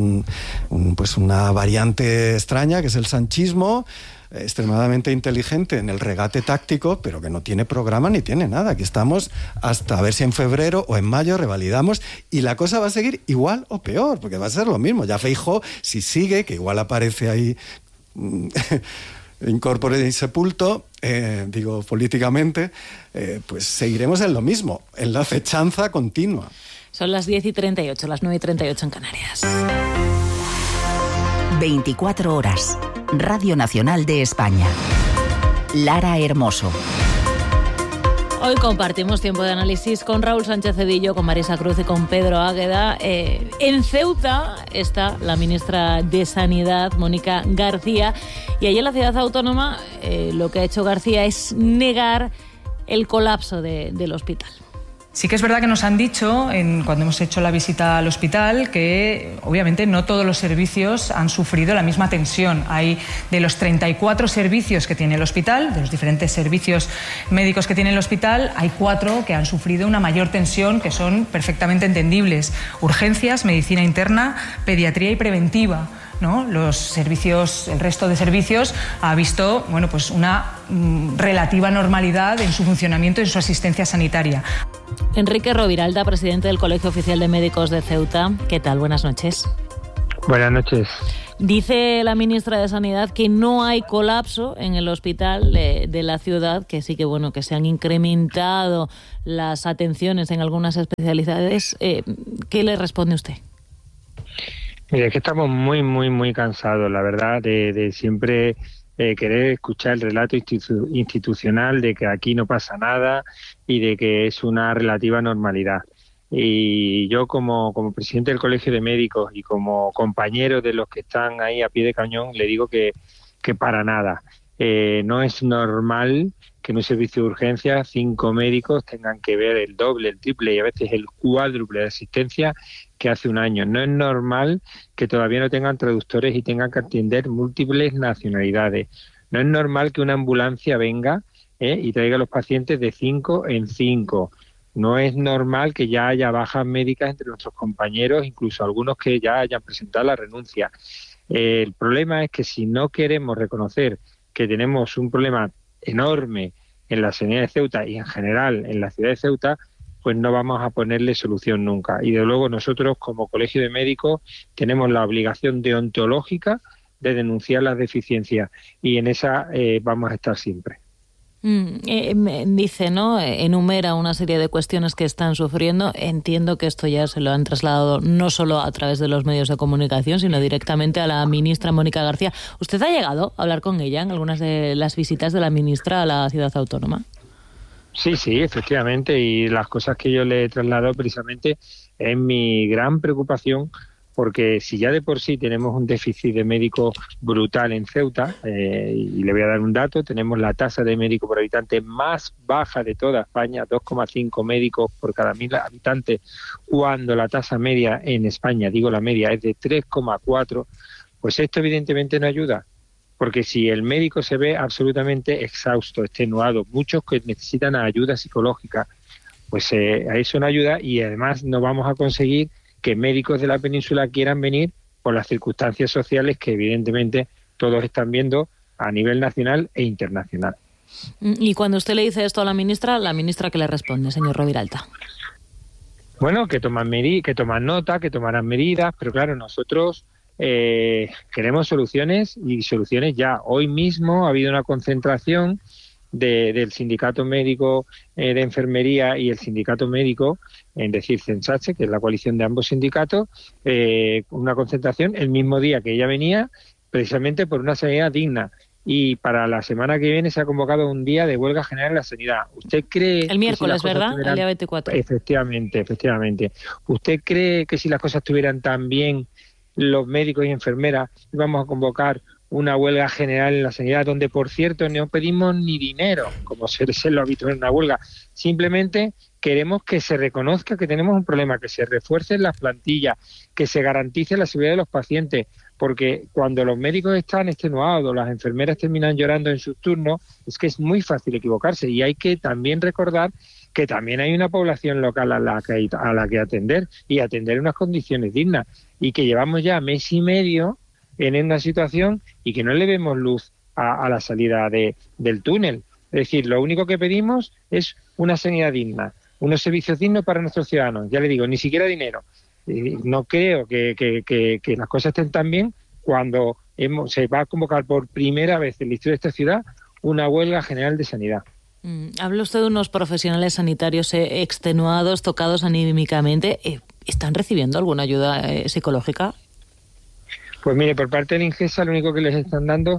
una variante extraña que es el sanchismo, extremadamente inteligente en el regate táctico, pero que no tiene programa ni tiene nada. Aquí estamos hasta a ver si en febrero o en mayo revalidamos y la cosa va a seguir igual o peor, porque va a ser lo mismo. Ya Feijóo, si sigue, que igual aparece ahí incorpore y sepulto, políticamente, pues seguiremos en lo mismo, en la acechanza continua. Son las 10:38, las 9:38 en Canarias. 24 horas. Radio Nacional de España. Lara Hermoso. Hoy compartimos tiempo de análisis con Raúl Sánchez Cedillo, con Marisa Cruz y con Pedro Águeda. En Ceuta está la ministra de Sanidad, Mónica García, y allí en la ciudad autónoma lo que ha hecho García es negar el colapso del hospital. Sí que es verdad que nos han dicho, cuando hemos hecho la visita al hospital, que obviamente no todos los servicios han sufrido la misma tensión. Hay de los 34 servicios que tiene el hospital, de los diferentes servicios médicos que tiene el hospital, hay 4 que han sufrido una mayor tensión, que son perfectamente entendibles: urgencias, medicina interna, pediatría y preventiva, ¿no? Los servicios, el resto de servicios ha visto, pues una relativa normalidad en su funcionamiento y en su asistencia sanitaria. Enrique Roviralda, presidente del Colegio Oficial de Médicos de Ceuta. ¿Qué tal? Buenas noches. Buenas noches. Dice la ministra de Sanidad que no hay colapso en el hospital de la ciudad, que sí que se han incrementado las atenciones en algunas especialidades. ¿Qué le responde usted? Mira, es que estamos muy, muy, muy cansados, la verdad, de siempre querer escuchar el relato institucional de que aquí no pasa nada y de que es una relativa normalidad. Y yo como presidente del Colegio de Médicos y como compañero de los que están ahí a pie de cañón le digo que para nada. No es normal que en un servicio de urgencia 5 médicos tengan que ver el doble, el triple y a veces el cuádruple de asistencia que hace un año. No es normal que todavía no tengan traductores y tengan que atender múltiples nacionalidades. No es normal que una ambulancia venga y traiga a los pacientes de 5 en 5. No es normal que ya haya bajas médicas entre nuestros compañeros, incluso algunos que ya hayan presentado la renuncia. El problema es que si no queremos reconocer que tenemos un problema enorme en la sanidad de Ceuta y en general en la ciudad de Ceuta, pues no vamos a ponerle solución nunca. Y de luego nosotros como Colegio de Médicos tenemos la obligación deontológica de denunciar las deficiencias y en esa vamos a estar siempre. Dice, ¿no? Enumera una serie de cuestiones que están sufriendo. Entiendo que esto ya se lo han trasladado no solo a través de los medios de comunicación, sino directamente a la ministra Mónica García. ¿Usted ha llegado a hablar con ella en algunas de las visitas de la ministra a la ciudad autónoma? Sí, efectivamente, y las cosas que yo le he trasladado precisamente es mi gran preocupación, porque si ya de por sí tenemos un déficit de médicos brutal en Ceuta, y le voy a dar un dato, tenemos la tasa de médico por habitante más baja de toda España, 2,5 médicos por cada 1.000 habitantes, cuando la tasa media en España, digo la media, es de 3,4, pues esto evidentemente no ayuda. Porque si el médico se ve absolutamente exhausto, extenuado, muchos que necesitan ayuda psicológica, pues a eso no ayuda y además no vamos a conseguir que médicos de la península quieran venir por las circunstancias sociales que evidentemente todos están viendo a nivel nacional e internacional. Y cuando usted le dice esto a la ministra ¿qué le responde, señor Roviralta? Bueno, que toman nota, que tomarán medidas, pero claro, nosotros queremos soluciones y soluciones ya. Hoy mismo ha habido una concentración del sindicato médico de enfermería y el sindicato médico, en decir CENSACHE, que es la coalición de ambos sindicatos, una concentración el mismo día que ella venía, precisamente por una sanidad digna. Y para la semana que viene se ha convocado un día de huelga general en la sanidad. ¿Usted cree el miércoles, ¿verdad? El día 24. Efectivamente. ¿Usted cree que si las cosas estuvieran tan bien, los médicos y enfermeras íbamos a convocar una huelga general en la sanidad, donde, por cierto, no pedimos ni dinero, como suele ser lo habitual en una huelga? Simplemente queremos que se reconozca que tenemos un problema, que se refuercen las plantillas, que se garantice la seguridad de los pacientes, porque cuando los médicos están extenuados, las enfermeras terminan llorando en sus turnos, es que es muy fácil equivocarse. Y hay que también recordar que también hay una población local a la que atender y atender en unas condiciones dignas, y que llevamos ya mes y medio en una situación y que no le vemos luz a la salida del túnel. Es decir, lo único que pedimos es una sanidad digna, unos servicios dignos para nuestros ciudadanos. Ya le digo, ni siquiera dinero. No creo que las cosas estén tan bien cuando se va a convocar por primera vez en la historia de esta ciudad una huelga general de sanidad. Habla usted de unos profesionales sanitarios extenuados, tocados anímicamente. ¿Están recibiendo alguna ayuda psicológica? Pues mire, por parte del INGESA lo único que les están dando,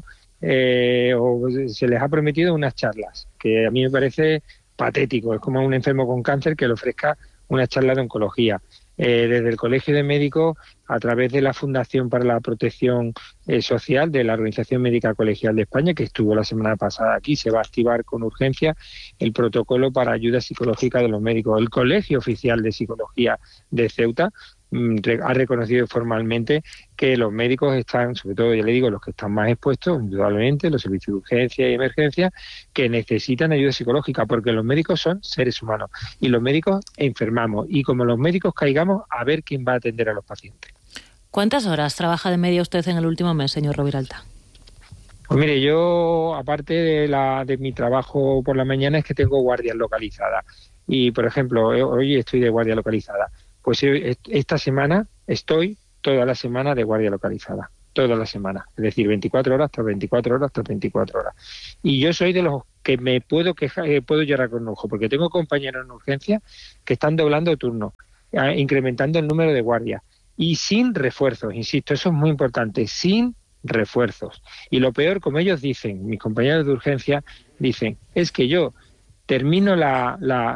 o se les ha prometido unas charlas, que a mí me parece patético. Es como a un enfermo con cáncer que le ofrezca una charla de oncología. Desde el Colegio de Médicos, a través de la Fundación para la Protección Social de la Organización Médica Colegial de España, que estuvo la semana pasada aquí, se va a activar con urgencia el protocolo para ayuda psicológica de los médicos. El Colegio Oficial de Psicología de Ceuta ha reconocido formalmente que los médicos están, sobre todo, ya le digo, los que están más expuestos, indudablemente, los servicios de urgencia y emergencia, que necesitan ayuda psicológica, porque los médicos son seres humanos y los médicos enfermamos, y como los médicos caigamos, a ver quién va a atender a los pacientes. ¿Cuántas horas trabaja de media usted en el último mes, señor Roviralta? Pues mire, yo, aparte de mi trabajo por la mañana, es que tengo guardias localizadas. Y, por ejemplo, hoy estoy de guardia localizada. Pues esta semana estoy toda la semana de guardia localizada, toda la semana. Es decir, 24 horas tras 24 horas tras 24 horas. Y yo soy de los que me puedo quejar, puedo llorar con un ojo, porque tengo compañeros en urgencia que están doblando turnos, incrementando el número de guardias. Y sin refuerzos, insisto, eso es muy importante, sin refuerzos. Y lo peor, como ellos dicen, mis compañeros de urgencia dicen, es que yo termino la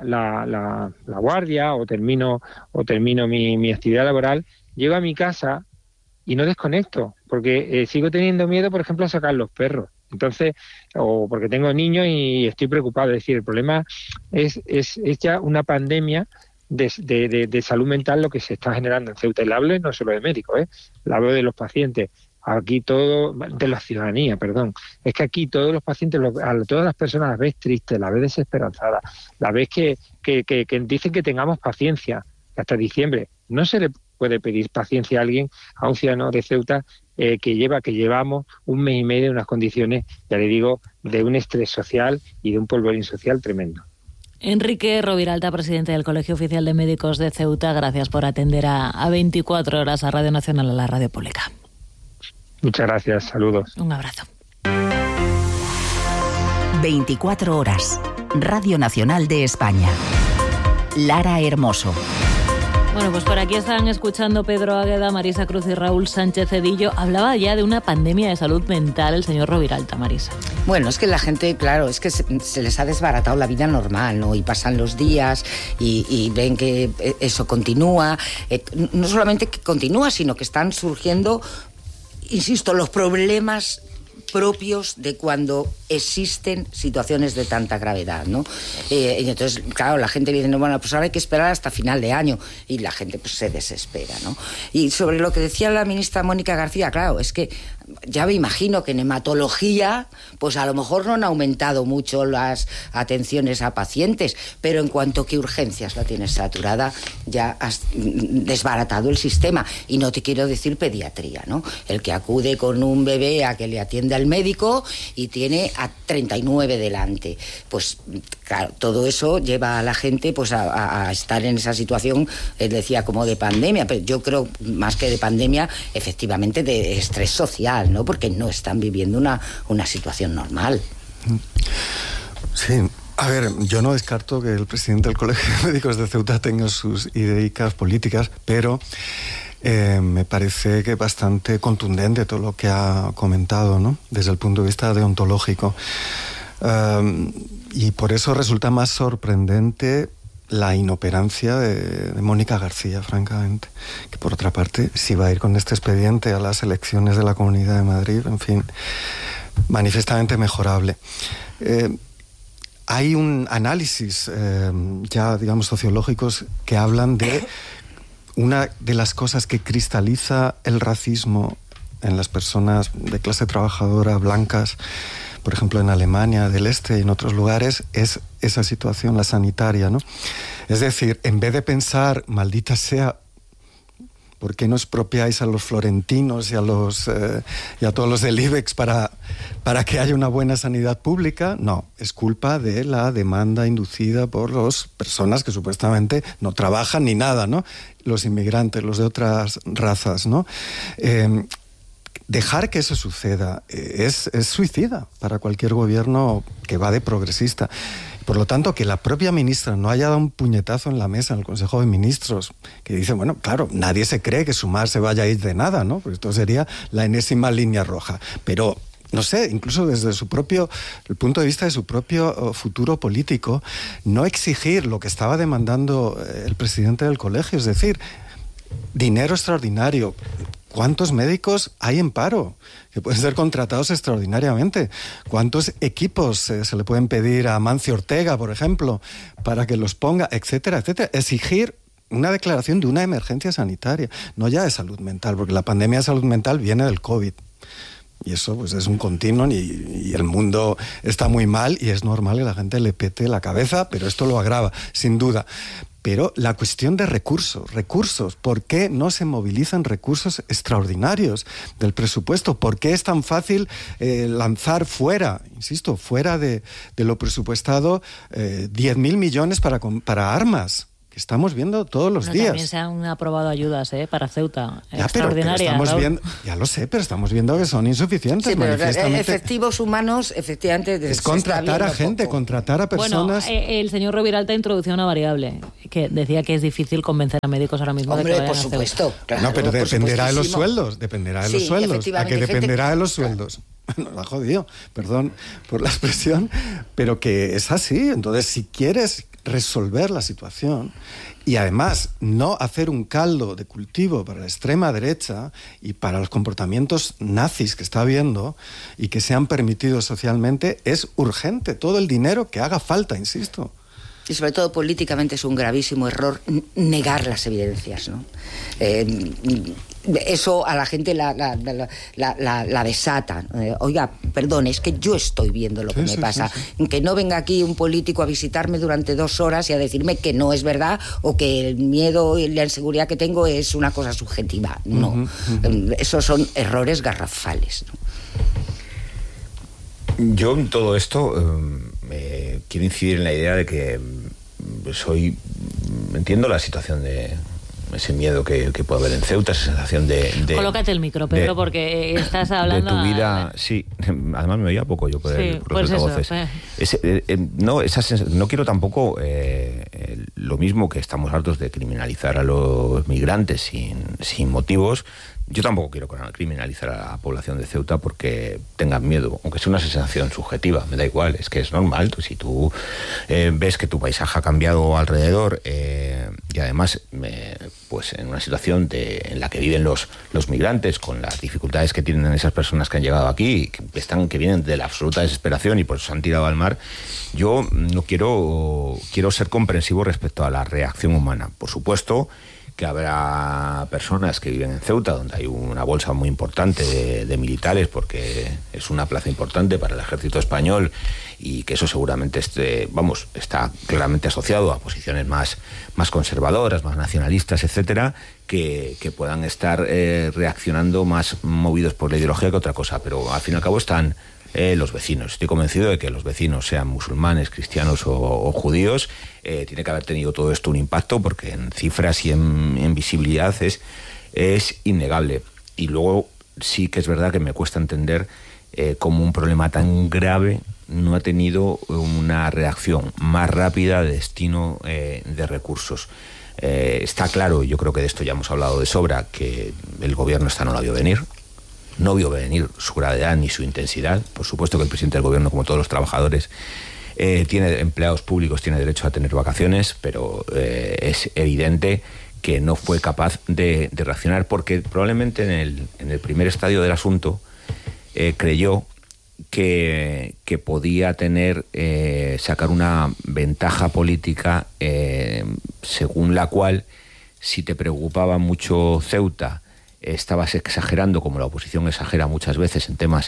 guardia o termino mi actividad laboral, llego a mi casa y no desconecto, porque sigo teniendo miedo, por ejemplo, a sacar los perros. Entonces, o porque tengo niños y estoy preocupado. Es decir, el problema es ya una pandemia de salud mental lo que se está generando en Ceuta. Y la hablo no solo de médicos, la hablo de los pacientes. Aquí todo, de la ciudadanía, perdón. Es que aquí todos los pacientes, todas las personas las ves tristes, las ves desesperanzadas, las ves que dicen que tengamos paciencia hasta diciembre. No se le puede pedir paciencia a alguien, a un ciudadano de Ceuta que llevamos un mes y medio en unas condiciones, ya le digo, de un estrés social y de un polvorín social tremendo. Enrique Roviralta, presidente del Colegio Oficial de Médicos de Ceuta, gracias por atender a 24 horas a Radio Nacional, a la radio pública. Muchas gracias, saludos. Un abrazo. 24 horas, Radio Nacional de España. Lara Hermoso. Bueno, pues por aquí están escuchando Pedro Águeda, Marisa Cruz y Raúl Sánchez Cedillo. Hablaba ya de una pandemia de salud mental el señor Roviralta, Marisa. Bueno, es que la gente, claro, es que se les ha desbaratado la vida normal, ¿no? Y pasan los días y ven que eso continúa. No solamente que continúa, sino que están surgiendo, insisto, los problemas propios de cuando existen situaciones de tanta gravedad, ¿no? Y entonces, claro, la gente dice, no, bueno, pues ahora hay que esperar hasta final de año, y la gente pues se desespera, ¿no? Y sobre lo que decía la ministra Mónica García, claro, es que ya me imagino que en hematología, pues a lo mejor no han aumentado mucho las atenciones a pacientes, pero en cuanto que urgencias la tienes saturada, ya has desbaratado el sistema. Y no te quiero decir pediatría, ¿no? El que acude con un bebé a que le atienda el médico y tiene a 39 delante. Pues claro, todo eso lleva a la gente pues a estar en esa situación, decía, como de pandemia, pero yo creo más que de pandemia, efectivamente de estrés social, ¿no? Porque no están viviendo una situación normal. Sí. A ver, yo no descarto que el presidente del Colegio de Médicos de Ceuta tenga sus ideas políticas, pero me parece que bastante contundente todo lo que ha comentado, ¿no? Desde el punto de vista deontológico. Y por eso resulta más sorprendente la inoperancia de Mónica García, francamente, que por otra parte, si va a ir con este expediente a las elecciones de la Comunidad de Madrid, en fin, manifestamente mejorable. Hay un análisis ya, digamos, sociológicos que hablan de una de las cosas que cristaliza el racismo en las personas de clase trabajadora blancas, por ejemplo en Alemania del Este y en otros lugares, es esa situación, la sanitaria, ¿no? Es decir, en vez de pensar, maldita sea, ¿por qué no expropiáis a los florentinos y a todos los del IBEX para que haya una buena sanidad pública? No, es culpa de la demanda inducida por las personas que supuestamente no trabajan ni nada, ¿no? Los inmigrantes, los de otras razas, ¿no? Dejar que eso suceda es suicida para cualquier gobierno que va de progresista. Por lo tanto, que la propia ministra no haya dado un puñetazo en la mesa en el Consejo de Ministros, que dice, bueno, claro, nadie se cree que Sumar se vaya a ir de nada, ¿no? Pues esto sería la enésima línea roja. Pero, no sé, incluso desde el punto de vista de su propio futuro político, no exigir lo que estaba demandando el presidente del colegio, es decir, dinero extraordinario. ¿Cuántos médicos hay en paro que pueden ser contratados extraordinariamente? ¿Cuántos equipos se le pueden pedir a Mancio Ortega, por ejemplo, para que los ponga, etcétera, etcétera? Exigir una declaración de una emergencia sanitaria, no ya de salud mental, porque la pandemia de salud mental viene del COVID. Y eso pues es un continuo y el mundo está muy mal y es normal que la gente le pete la cabeza, pero esto lo agrava, sin duda. Pero la cuestión de recursos, ¿por qué no se movilizan recursos extraordinarios del presupuesto? ¿Por qué es tan fácil lanzar fuera de lo presupuestado 10.000 millones para armas? Que estamos viendo todos los días. También se han aprobado ayudas para Ceuta, ya, extraordinarias. Pero estamos viendo, ya lo sé, pero estamos viendo que son insuficientes. Sí, pero efectivos humanos, efectivamente... Es contratar a gente, contratar a personas... Bueno, el señor Roviralta introdució una variable, que decía que es difícil convencer a médicos ahora mismo de que vayan por supuesto, a Ceuta. Claro, no, pero dependerá de los sueldos, ¿A que dependerá de los sueldos? nos ha jodido, perdón por la expresión, pero que es así. Entonces, si quieres resolver la situación y además no hacer un caldo de cultivo para la extrema derecha y para los comportamientos nazis que está habiendo y que se han permitido socialmente, es urgente todo el dinero que haga falta, insisto. Y sobre todo políticamente es un gravísimo error negar las evidencias, ¿no? Eso a la gente la desata. Oiga, perdón, es que yo estoy viendo lo que me pasa. Sí. Que no venga aquí un político a visitarme durante 2 horas y a decirme que no es verdad o que el miedo y la inseguridad que tengo es una cosa subjetiva. No. Esos son errores garrafales, ¿no? Yo en todo esto quiero incidir en la idea de que entiendo la situación de ese miedo que puede haber en Ceuta, esa sensación de colócate el micro, Pedro, porque estás hablando de tu vida. Sí, además me oía poco yo por los altavoces. No quiero tampoco lo mismo que estamos hartos de criminalizar a los migrantes sin motivos. Yo tampoco quiero criminalizar a la población de Ceuta porque tengan miedo, aunque sea una sensación subjetiva, me da igual, es que es normal. Si tú ves que tu paisaje ha cambiado alrededor y además pues en una situación en la que viven los migrantes, con las dificultades que tienen esas personas que han llegado aquí, que vienen de la absoluta desesperación y por eso se han tirado al mar, yo no quiero ser comprensivo respecto a la reacción humana. Por supuesto que habrá personas que viven en Ceuta, donde hay una bolsa muy importante de militares, porque es una plaza importante para el ejército español, y que eso seguramente está claramente asociado a posiciones más conservadoras, más nacionalistas, etcétera, que puedan estar reaccionando más movidos por la ideología que otra cosa. Pero al fin y al cabo están los vecinos. Estoy convencido de que los vecinos, sean musulmanes, cristianos o judíos, tiene que haber tenido todo esto un impacto, porque en cifras y en visibilidad es innegable. Y luego sí que es verdad que me cuesta entender cómo un problema tan grave no ha tenido una reacción más rápida de destino de recursos. Está claro, yo creo que de esto ya hemos hablado de sobra, que el gobierno no la vio venir. No vio venir su gravedad ni su intensidad. Por supuesto que el presidente del gobierno, como todos los trabajadores, tiene empleados públicos, tiene derecho a tener vacaciones, pero es evidente que no fue capaz de reaccionar, porque probablemente en el primer estadio del asunto creyó que podía sacar una ventaja política según la cual, si te preocupaba mucho Ceuta, estabas exagerando, como la oposición exagera muchas veces en temas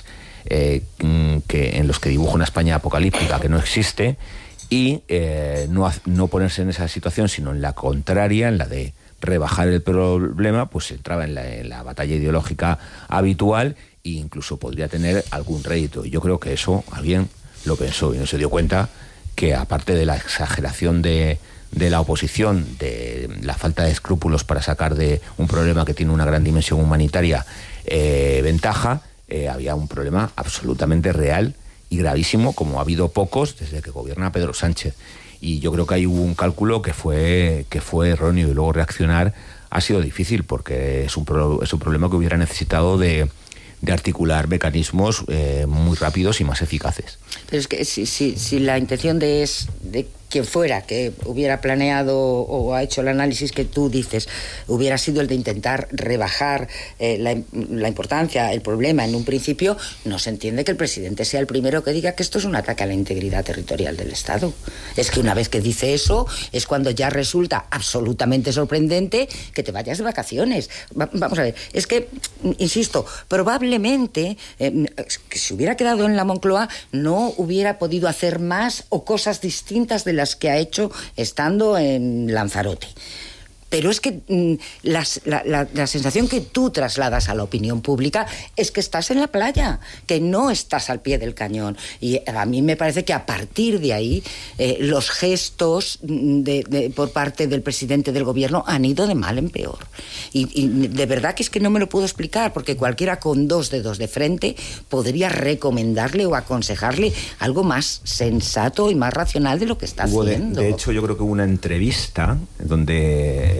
en los que dibuja una España apocalíptica que no existe, y no ponerse en esa situación, sino en la contraria, en la de rebajar el problema, pues entraba en la batalla ideológica habitual e incluso podría tener algún rédito. Y yo creo que eso alguien lo pensó y no se dio cuenta que, aparte de la exageración de la oposición, de la falta de escrúpulos para sacar de un problema que tiene una gran dimensión humanitaria ventaja, había un problema absolutamente real y gravísimo, como ha habido pocos desde que gobierna Pedro Sánchez. Y yo creo que hay un cálculo que fue erróneo, y luego reaccionar ha sido difícil, porque es un problema que hubiera necesitado de articular mecanismos muy rápidos y más eficaces. Pero es que si la intención de quien fuera que hubiera planeado o ha hecho el análisis que tú dices, hubiera sido el de intentar rebajar la importancia, el problema en un principio, no se entiende que el presidente sea el primero que diga que esto es un ataque a la integridad territorial del Estado. Es que una vez que dice eso, es cuando ya resulta absolutamente sorprendente que te vayas de vacaciones. Vamos a ver, es que, insisto, probablemente que si hubiera quedado en la Moncloa no hubiera podido hacer más o cosas distintas de las que ha hecho estando en Lanzarote. Pero es que la sensación que tú trasladas a la opinión pública es que estás en la playa, que no estás al pie del cañón. Y a mí me parece que a partir de ahí los gestos por parte del presidente del gobierno han ido de mal en peor. Y de verdad que es que no me lo puedo explicar, porque cualquiera con 2 dedos de frente podría recomendarle o aconsejarle algo más sensato y más racional de lo que está haciendo. De hecho, yo creo que hubo una entrevista donde